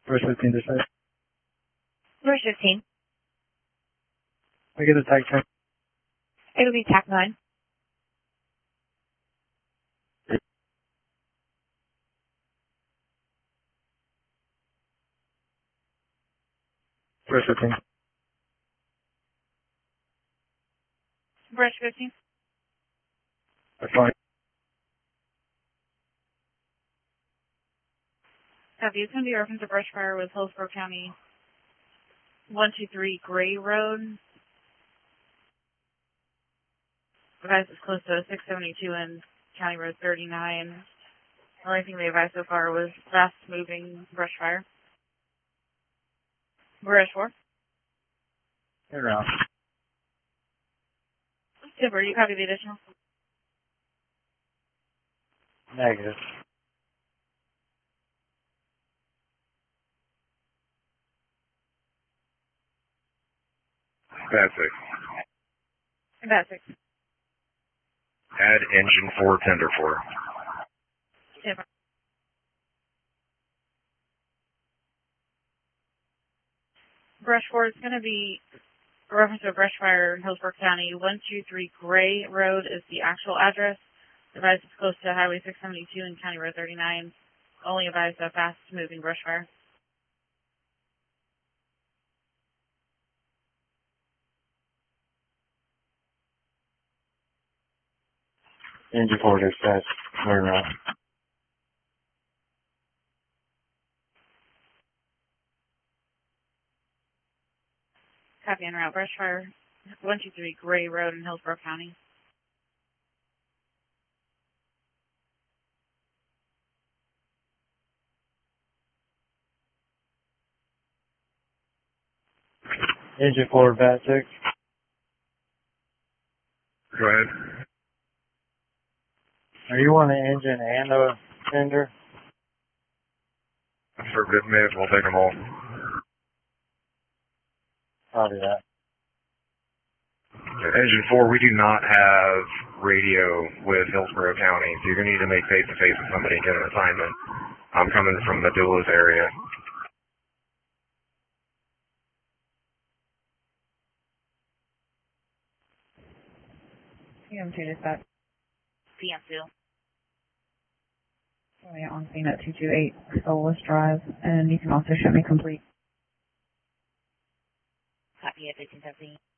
Brush 15 dispatch. Brush 15. I get a tag train. It'll be TAC 9. Brush 15. Brush 15. That's fine. Copy. It's going to be a reference to brush fire with Hillsborough County 123 Gray Road. Advice is close to 672 and County Road 39. The only thing they advised so far was fast moving brush fire. Brush 4. Hey, around. Timber, you copy the additional? Negative. Bad 6. About 6. Add engine 4, tender 4. Timber. Brush 4 is going to be a reference to a brush fire in Hillsborough County. 123 Gray Road is the actual address. Advised it's close to Highway 672 and County Road 39. Only advised a fast-moving brush fire. Engine 4 dispatch. Turn around. Copy en route. Brush fire 123 Gray Road in Hillsborough County. Engine 4, bat 6. Go ahead. Are you on the engine and the tender? Conservative, may as well take them all. Copy that. Engine 4, we do not have radio with Hillsborough County, so you're going to need to make face-to-face with somebody and get an assignment. I'm coming from the Duluth area. PM2 dispatch. PM2. Oh, yeah, on scene at 228 Soulless Drive, and you can also show me complete. Copy at 1517.